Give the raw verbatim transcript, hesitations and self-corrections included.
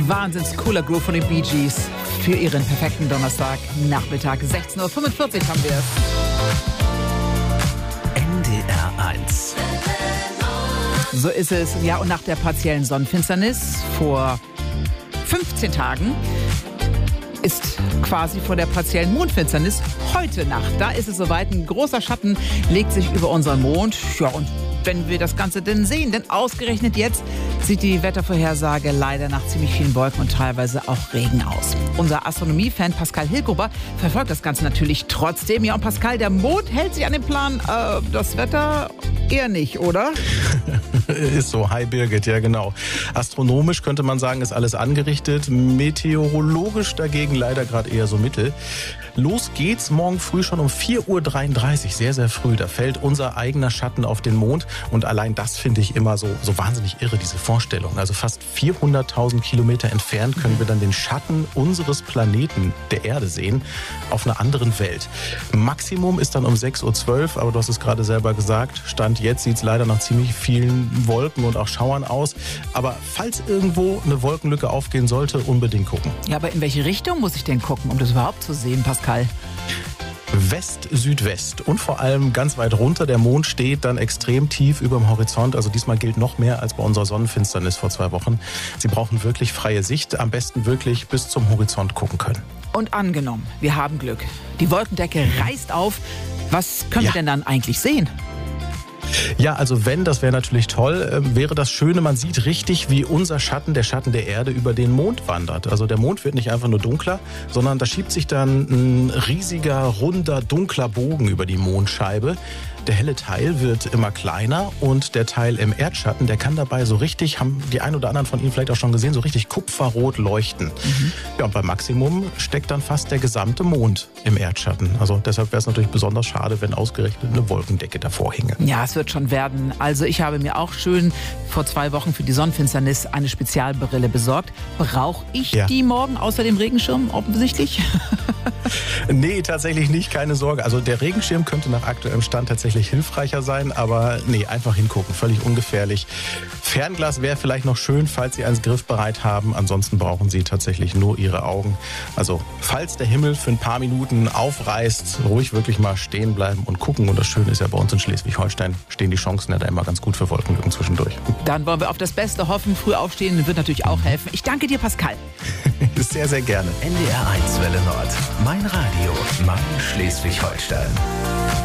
wahnsinns cooler Groove von den Bee Gees für ihren perfekten Donnerstagnachmittag. sechzehn Uhr fünfundvierzig haben wir es. N D R eins. So ist es. Ja, und nach der partiellen Sonnenfinsternis vor fünfzehn Tagen ist quasi vor der partiellen Mondfinsternis heute Nacht. Da ist es soweit, ein großer Schatten legt sich über unseren Mond. Ja, und wenn wir das Ganze denn sehen, denn ausgerechnet jetzt sieht die Wettervorhersage leider nach ziemlich vielen Wolken und teilweise auch Regen aus. Unser Astronomie-Fan Pascal Hilgruber verfolgt das Ganze natürlich trotzdem. Ja, und Pascal, der Mond hält sich an den Plan, äh, das Wetter eher nicht, oder? Ist so. Hi Birgit, ja genau. Astronomisch könnte man sagen, ist alles angerichtet. Meteorologisch dagegen leider gerade eher so mittel. Los geht's morgen früh schon um vier Uhr dreiunddreißig, sehr, sehr früh. Da fällt unser eigener Schatten auf den Mond. Und allein das finde ich immer so, so wahnsinnig irre, diese Vorstellung. Also fast vierhunderttausend Kilometer entfernt können wir dann den Schatten unseres Planeten, der Erde, sehen, auf einer anderen Welt. Maximum ist dann um sechs Uhr zwölf, aber du hast es gerade selber gesagt, Stand jetzt sieht es leider nach ziemlich vielen Wolken und auch Schauern aus. Aber falls irgendwo eine Wolkenlücke aufgehen sollte, unbedingt gucken. Ja, aber in welche Richtung muss ich denn gucken, um das überhaupt zu sehen, Pascal? West-Südwest und vor allem ganz weit runter. Der Mond steht dann extrem tief über dem Horizont. Also diesmal gilt noch mehr als bei unserer Sonnenfinsternis vor zwei Wochen. Sie brauchen wirklich freie Sicht. Am besten wirklich bis zum Horizont gucken können. Und angenommen, wir haben Glück. Die Wolkendecke reißt auf. Was können Ja. wir denn dann eigentlich sehen? Ja, also wenn, das wäre natürlich toll, äh, wäre das Schöne, man sieht richtig, wie unser Schatten, der Schatten der Erde, über den Mond wandert. Also der Mond wird nicht einfach nur dunkler, sondern da schiebt sich dann ein riesiger, runder, dunkler Bogen über die Mondscheibe. Der helle Teil wird immer kleiner und der Teil im Erdschatten, der kann dabei so richtig, haben die ein oder anderen von Ihnen vielleicht auch schon gesehen, so richtig kupferrot leuchten. Mhm. Ja, und beim Maximum steckt dann fast der gesamte Mond im Erdschatten. Also deshalb wäre es natürlich besonders schade, wenn ausgerechnet eine Wolkendecke davor hinge. Ja, es wird schon werden. Also ich habe mir auch schön vor zwei Wochen für die Sonnenfinsternis eine Spezialbrille besorgt. Brauche ich Ja. die morgen außer dem Regenschirm offensichtlich? Nee, tatsächlich nicht, keine Sorge. Also der Regenschirm könnte nach aktuellem Stand tatsächlich hilfreicher sein, aber nee, einfach hingucken, völlig ungefährlich. Fernglas wäre vielleicht noch schön, falls Sie eins griffbereit haben. Ansonsten brauchen Sie tatsächlich nur Ihre Augen. Also falls der Himmel für ein paar Minuten aufreißt, ruhig wirklich mal stehen bleiben und gucken. Und das Schöne ist ja, bei uns in Schleswig-Holstein stehen die Chancen ja da immer ganz gut für Wolkenlücken zwischendurch. Dann wollen wir auf das Beste hoffen. Früh aufstehen wird natürlich auch helfen. Ich danke dir, Pascal. Sehr, sehr gerne. N D R eins Welle Nord. Mein Radio. Mein Schleswig-Holstein.